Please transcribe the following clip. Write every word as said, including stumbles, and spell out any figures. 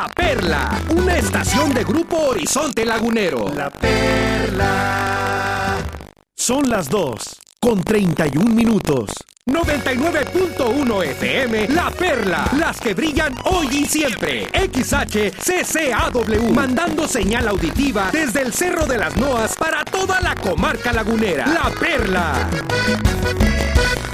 La Perla, una estación de Grupo Horizonte Lagunero. La Perla. Son las dos, con treinta y un minutos. noventa y nueve punto uno F M, La Perla, las que brillan hoy y siempre. X H C C A W, mandando señal auditiva desde el Cerro de las Noas para toda la comarca lagunera. La Perla.